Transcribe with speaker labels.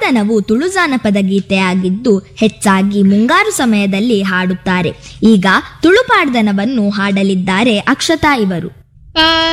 Speaker 1: ದನವು ತುಳು ಜಾನಪದ ಗೀತೆ ಆಗಿದ್ದು ಹೆಚ್ಚಾಗಿ ಮುಂಗಾರು ಸಮಯದಲ್ಲಿ ಹಾಡುತ್ತಾರೆ. ಈಗ ತುಳು ಪಾಡ್ದನವನ್ನು ಹಾಡಲಿದ್ದಾರೆ ಅಕ್ಷತಾ ಇವರು.